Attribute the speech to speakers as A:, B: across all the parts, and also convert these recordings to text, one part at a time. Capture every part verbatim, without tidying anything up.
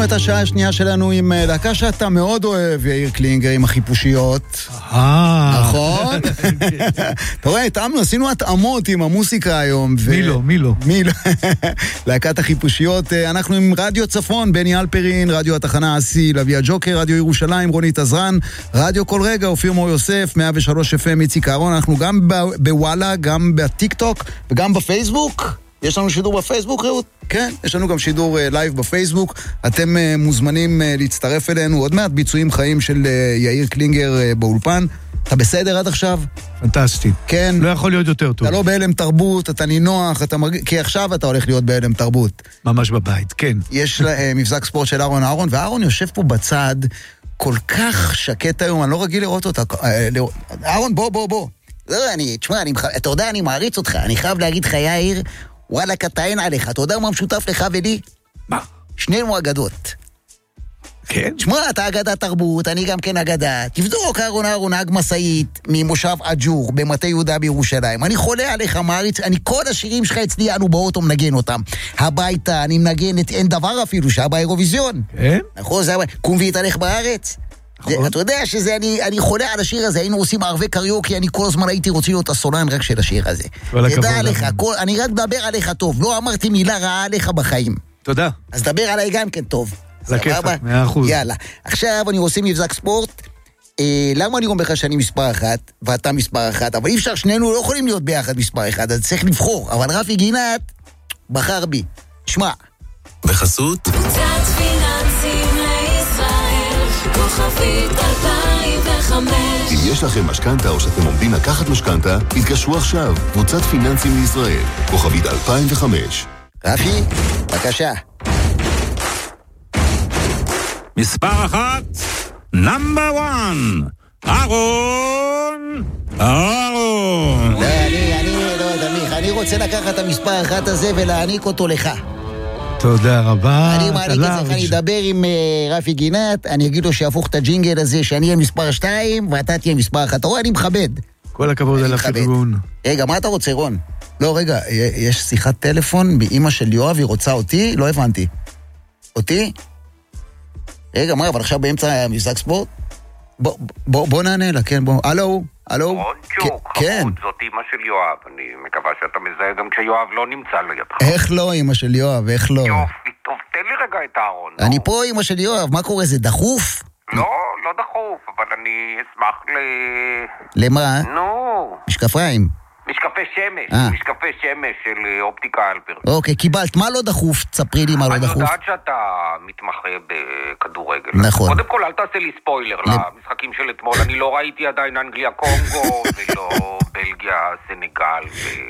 A: פתחנו את השעה השנייה שלנו עם להקה שאתה מאוד אוהב, יאיר קלינגר, עם החיפושיות. נכון? אתה רואה, התאמנו, עשינו התאמות עם המוסיקה היום.
B: מי לא, מי לא.
A: מי לא. להקת החיפושיות, אנחנו עם רדיו צפון, בני אלפרין, רדיו התחנה עשי, לוי הג'וקר, רדיו ירושלים, רונית עזרן, רדיו כל רגע, אופיר מור יוסף, מאה ושלוש אף אם, איציק אהרון, אנחנו גם בוואלה, גם בטיק טוק וגם בפייסבוק. יש לנו שידור בפייסבוק, רעות? כן, יש לנו גם שידור uh, לייב בפייסבוק. אתם uh, מוזמנים uh, להצטרף אלינו. עוד מעט ביצועים חיים של uh, יאיר קלינגר uh, באולפן. אתה בסדר עד עכשיו?
B: פנטסטי.
A: כן.
B: לא יכול להיות יותר טוב.
A: אתה לא בהלם תרבות, אתה נינוח, אתה מרג... כי עכשיו אתה הולך להיות בהלם תרבות.
B: ממש בבית, כן.
A: יש uh, מבזק ספורט של אהרון אהרון, ואהרון יושב פה בצד כל כך שקט היום, אני לא רגיל לראות אותה. אהרון, בוא, בוא, בוא. לא, אני, תשמע, אני, אתה יודע, אני מעריץ אותך. אני חייב להגיד לך, יאיר, וואלה, קטעין עליך. אתה יודע מה משותף לך ולי?
B: מה?
A: שנינו אגדות.
B: כן?
A: תשמע, אתה אגדת תרבות, אני גם כן אגדה. תבדוק, אהרון אהרון, נהג מסעית ממושב אג'ור, במטה יהודה בירושלים. אני חולה עליך, מעריץ, אני כל השירים שלך אצלי, אנו באוטו מנגן אותם. הביתה, אני מנגן את אין דבר אפילו, שהיה באירוויזיון.
B: כן?
A: נכון, זה היה, קום והתהלך בארץ. זה, אתה יודע שזה, אני, אני חולה על השיר הזה, היינו עושים ערבי קריוקי, אני כל הזמן הייתי רוצה להיות הסולן רק של השיר הזה. תדע עליך, כל, אני רק מדבר עליך טוב, לא אמרתי מילה רעה עליך בחיים.
B: תודה.
A: אז דבר עליי גם כן טוב.
B: סבבה? מאה אחוז.
A: יאללה. עכשיו אני עושה מבזק ספורט, אה, למה אני אומר לך שאני מספר אחת, ואתה מספר אחת, אבל אי אפשר, שנינו לא יכולים להיות ביחד מספר אחד, אז צריך לבחור, אבל רפי גינת בחר בי. שמע.
C: בחסות? קבוצת פיננסים לישראל, כוכבית אלפיים וחמש.
D: אם יש לכם משכנתה או שאתם עומדים לקחת משכנתה, התקשרו עכשיו. קבוצת פיננסים לישראל, כוכבית אלפיים וחמש.
A: רפי, בבקשה.
C: מספר אחת, נאמבר וואן, אהרון, אהרון.
A: לא, אני, אני, לא יודע, מיך, אני רוצה לקחת את המספר אחת הזה ולהעניק אותו לך.
B: תודה רבה.
A: אני מעניק את זה, אני אדבר עם uh, רפי גינת, אני אגיד לו שיהפוך את הג'ינגל הזה, שאני אהיה מספר שתיים, ואתה תהיה מספר אחת. אתה רואה, אני מכבד.
B: כל הכבוד על הפרגון.
A: רגע, מה אתה רוצה, רון? לא, רגע, יש שיחת טלפון מאמא של יואב, היא רוצה אותי? לא הבנתי. אותי? רגע, מה, אבל עכשיו באמצע מבזק ספורט? בוא, בוא, בוא נענה לה, כן, בוא. הלו, הלו.
E: רונצ'וק, חמוד, זאת אמא של יואב. אני מקווה שאתה מזהה גם כשיואב לא נמצא לידך.
A: איך לא, אמא של יואב, איך לא?
E: יופי, טוב, תן לי רגע את הארון.
A: אני פה, אמא של יואב, מה קורה, זה דחוף?
E: לא, לא דחוף, אבל אני אשמח ל...
A: למה?
E: נו.
A: משקפיים.
E: משקפי שמש,
A: אה.
E: משקפי שמש של אופטיקה אלפרין.
A: אוקיי, קיבלת, מה לא דחוף? תספרי לי מה לא דחוף.
E: אני יודעת שאתה מתמחה בכדורגל.
A: נכון.
E: קודם כל, אל תעשה לי ספוילר למשחקים של אתמול. אני לא ראיתי עדיין אנגליה קונגו, ולא בלגיה סנגל,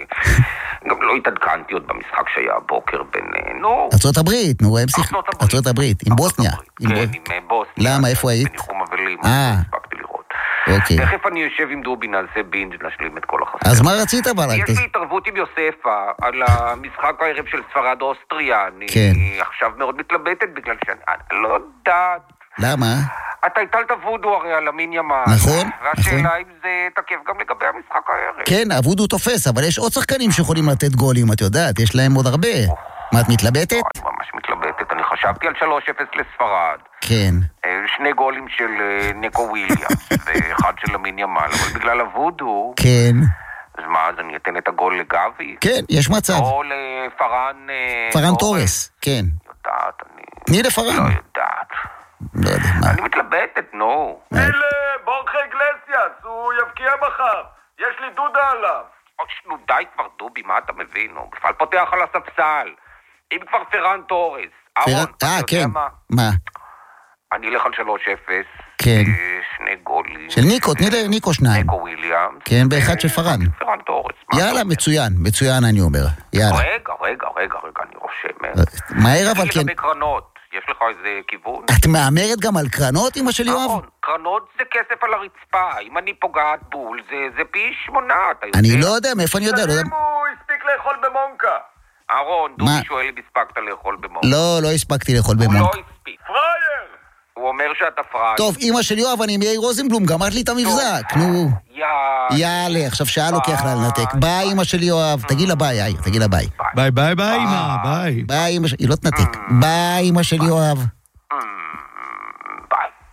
E: וגם לא התעדכנתי עוד במשחק שהיה הבוקר בין... נו...
A: ארצות הברית, נו, הם שיח... ארצות הברית, עם בוסניה.
E: כן, עם בוסניה.
A: למה, איפה היית?
E: בניחום אבלים,
A: אה.
E: הספקתי לראות.
A: אוקיי.
E: תכף אני יושב עם דובי, נעשה בינג' נשלים את כל החסר.
A: אז מה רצית אבל?
E: יש לי התערבות עם יוספה על המשחק הערב של ספרד אוסטריה. אני עכשיו מאוד מתלבטת בגלל שאני לא יודעת.
A: למה?
E: אתה הטלת וודו הרי על המין ימה.
A: נכון,
E: והשאלה
A: נכון.
E: אם זה תקף גם לגבי המשחק הערב.
A: כן, הוודו תופס, אבל יש עוד שחקנים שיכולים לתת גולים, את יודעת, יש להם עוד הרבה. מה, את מתלבטת?
E: אני ממש מתלבטת, אני חשבתי על שלוש אפס לספרד.
A: כן.
E: שני גולים של ניקו וויליאמס, ואחד של המין ימל, אבל בגלל הוודו...
A: כן.
E: אז מה, אז אני אתן את הגול לגבי?
A: כן, יש מצב.
E: או לפרן...
A: פרן טורס, כן.
E: יודעת, אני...
A: תני לפרן.
E: לא יודעת.
A: לא יודע, מה.
E: אני מתלבטת, נו.
F: אלה, בורחה אגלסיאס, הוא יבקיע מחר. יש לי דודה עליו.
E: נו, די כבר, דובי, מה אתה מבין? הוא בכלל פותח על הספסל. אם כבר פרן טורס. אהרון, אתה יודע מה?
A: מה?
E: אני אלך על שלוש אפס.
A: כן.
E: שני גולים.
A: של ניקו, תני לניקו שניים.
E: ניקו וויליאמס.
A: כן, באחד של פרן.
E: פרן טורס.
A: יאללה, מצוין, מצוין אני אומר. יאללה.
E: רגע, רגע, רגע, רגע, אני רושמת.
A: מהר אבל כן.
E: לגבי קרנות, יש לך איזה כיוון?
A: את מאמרת גם על קרנות, אמא של יואב?
E: נכון, קרנות זה כסף על הרצפה. אם אני פוגעת בול, זה פי שמונה, אתה יודע.
A: אני לא יודע, מאיפה אני יודע?
F: אם הוא הספיק לאכול במונקה.
E: אהרון, דובי שואל אם הספקת לאכול במונקה.
A: לא, לא הספקתי לאכול במונקה.
E: הוא לא הספיק.
F: פרייר!
E: הוא אומר שאתה פרייר.
A: טוב, אמא של יואב, אני עם יאיר רוזנבלום, גמרת לי את המבזק, נו. יאללה, עכשיו שעה לוקח לה לנתק. ביי, אמא של יואב. תגיד לה ביי, יאיר, תגיד לה ביי.
B: ביי, ביי, ביי, אמא, ביי.
A: ביי, אמא של... היא לא תנתק. ביי, אמא של יואב.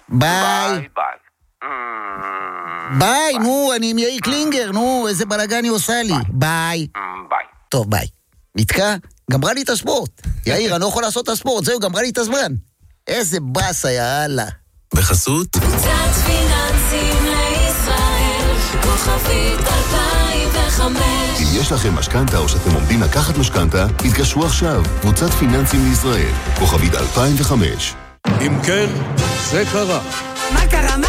A: ביי.
E: ביי ביי.
A: ביי, נו, אני עם יאיר קלינגר, נו, איזה בלגן היא עושה לי. ביי.
E: ביי.
A: טוב, ביי. נתקע? גמרה לי את הספורט. יאיר, אני לא יכול לעשות את הספורט, זהו, גמרה לי את הזמן. איזה בס היה, הלאה.
C: בחסות
G: קבוצת פיננסים לישראל, כוכבית אלפיים וחמש.
D: אם יש לכם משכנתה או שאתם עומדים לקחת משכנתה, התקשרו עכשיו. קבוצת פיננסים לישראל, כוכבית אלפיים וחמש.
H: אם כן, זה קרה.
I: מה קרה? מה